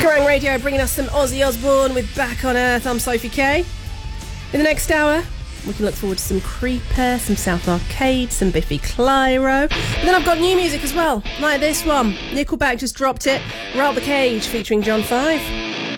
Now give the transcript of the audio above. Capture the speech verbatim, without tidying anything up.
Kerrang Radio bringing us some Ozzy Osbourne with Back on Earth. I'm Sophie Kay. In the next hour, we can look forward to some Creeper, some South Arcade, some Biffy Clyro. And then I've got new music as well, like this one. Nickelback just dropped it. Route the Cage featuring John five.